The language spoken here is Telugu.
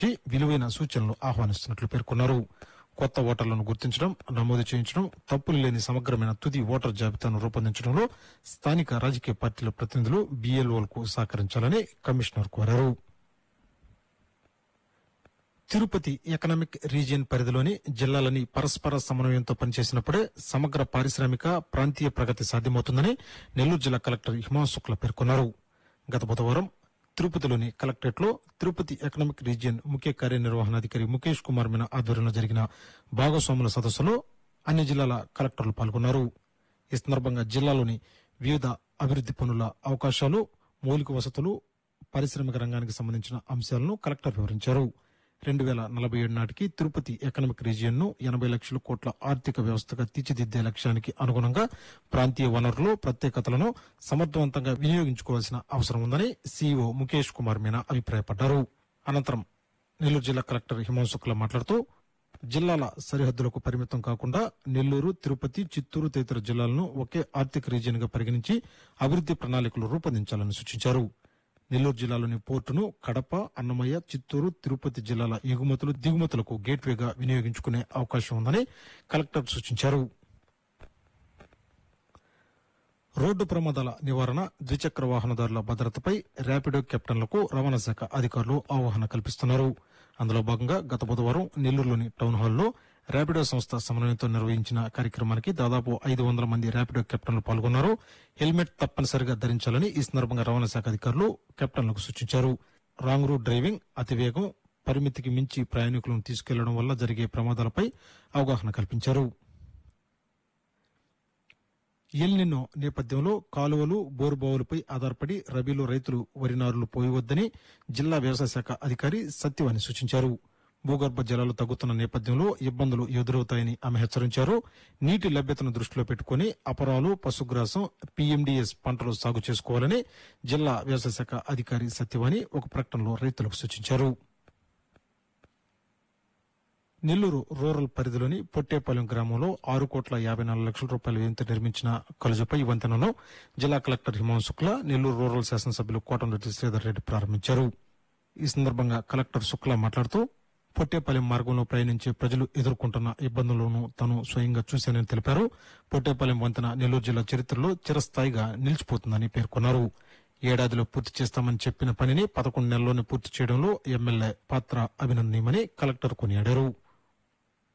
విలువైన సూచనలు ఆహ్వానిస్తున్నట్లు పేర్కొన్నారు. కొత్త ఓటర్లను గుర్తించడం, నమోదు చేయించడం, తప్పులు లేని సమగ్రమైన తుది ఓటర్ జాబితాను రూపొందించడంలో స్థానిక రాజకీయ పార్టీల ప్రతినిధులు బీఎల్ఓలకు సహకరించాలని కమిషనర్ కోరారు. తిరుపతి ఎకనామిక్ రీజియన్ పరిధిలోని జిల్లాలని పరస్పర సమన్వయంతో పనిచేసినప్పుడే సమగ్ర పారిశ్రామిక ప్రాంతీయ ప్రగతి సాధ్యమవుతుందని నెల్లూరు జిల్లా కలెక్టర్ హిమాంశు శుక్లా పేర్కొన్నారు. గత బుధవారం తిరుపతిలోని కలెక్టరేట్లో తిరుపతి ఎకనామిక్ రీజియన్ ముఖ్య కార్యనిర్వహణాధికారి ముఖేష్ కుమార్ మీనా ఆధ్వర్యంలో జరిగిన భాగస్వాముల సదస్సులో అన్ని జిల్లాల కలెక్టర్లు పాల్గొన్నారు. ఈ సందర్భంగా జిల్లాలోని వివిధ అభివృద్ది పనుల అవకాశాలు, మౌలిక వసతులు, పారిశ్రామిక రంగానికి సంబంధించిన అంశాలను కలెక్టర్ వివరించారు. 2047 నాటికి తిరుపతి ఎకనామిక్ రీజియన్ ను 80 లక్షల కోట్ల ఆర్థిక వ్యవస్థగా తీర్చిదిద్దే లక్ష్యానికి అనుగుణంగా ప్రాంతీయ వనరులు, ప్రత్యేకతలను సమర్థవంతంగా వినియోగించుకోవాల్సిన అవసరం ఉందని సీఈఓ ముఖేష్ కుమార్ మీనా అభిప్రాయపడ్డారు. అనంతరం నెల్లూరు జిల్లా కలెక్టర్ హిమాంశు శుక్లా మాట్లాడుతూ జిల్లాల సరిహద్దులకు పరిమితం కాకుండా నెల్లూరు, తిరుపతి, చిత్తూరు తదితర జిల్లాలను ఒకే ఆర్థిక రీజియన్ గా పరిగణించి అభివృద్ది ప్రణాళికలు రూపొందించాలని సూచించారు. నెల్లూరు జిల్లాలోని పోర్టును కడప, అన్నమయ్య, చిత్తూరు, తిరుపతి జిల్లాల ఎగుమతులు, దిగుమతులకు గేట్వేగా వినియోగించుకునే అవకాశం ఉందని కలెక్టర్ సూచించారు. రోడ్డు ప్రమాదాల నివారణ, ద్విచక్ర వాహనదారుల భద్రతపై ర్యాపిడో కెప్టెన్లకు రవాణా శాఖ అధికారులు అవగాహన కల్పిస్తున్నారు. అందులో భాగంగా గత బుధవారం నెల్లూరులోని టౌన్ హాల్లో ర్యాపిడో సంస్థ సమన్వయంతో నిర్వహించిన కార్యక్రమానికి దాదాపు 500 మంది ర్యాపిడో కెప్టెన్లు పాల్గొన్నారు. హెల్మెట్ తప్పనిసరిగా ధరించాలని ఈ సందర్భంగా రవాణా శాఖ అధికారులు కెప్టెన్లకు సూచించారు. రాంగ్ రూట్ డ్రైవింగ్, అతివేగం, పరిమితికి మించి ప్రయాణికులను తీసుకెళ్లడం వల్ల జరిగే ప్రమాదాలపై అవగాహన కల్పించారు. ఎల్ నినో నేపథ్యంలో కాలువలు, బోరుబావులపై ఆధారపడి రబీలో రైతులు వరి నారులు పోయవద్దని జిల్లా వ్యవసాయ శాఖ అధికారి సత్యవాణి సూచించారు. భూగర్భ జలాలు తగ్గుతున్న నేపథ్యంలో ఇబ్బందులు ఎదురవుతాయని ఆమె హెచ్చరించారు. నీటి లభ్యతను దృష్టిలో పెట్టుకుని అపరాలు, పశుగ్రాసం, పీఎండీఎస్ పంటలు సాగు చేసుకోవాలని జిల్లా వ్యవసాయ శాఖ అధికారి సత్యవాణి ఒక ప్రకటనలో రైతులకు సూచించారు. నెల్లూరు రూరల్ పరిధిలోని పొట్టేపాలెం గ్రామంలో 6,54 లక్షల రూపాయల వ్యయంతో నిర్మించిన కలుజపై వంతెనను జిల్లా కలెక్టర్ హిమాంశు శుక్లా, నెల్లూరు రూరల్ శాసనసభ్యులు కోటంరెడ్డి శ్రీధర్ రెడ్డి ప్రారంభించారు. ఈ సందర్భంగా కలెక్టర్ శుక్లా మాట్లాడుతూ పొట్టేపాలెం మార్గంలో ప్రయాణించే ప్రజలు ఎదుర్కొంటున్న ఇబ్బందులను తాను స్వయంగా చూశానని తెలిపారు. పొట్టేపాలెం వంతెన నెల్లూరు జిల్లా చరిత్రలో చిరస్థాయిగా నిలిచిపోతుందని పేర్కొన్నారు. ఏడాదిలో పూర్తి చేస్తామని చెప్పిన పనిని 11 నెలల్లోనే పూర్తి చేయడంలో ఎమ్మెల్యే పాత్ర అభినందనీయమని కలెక్టర్ కొనియాడారు.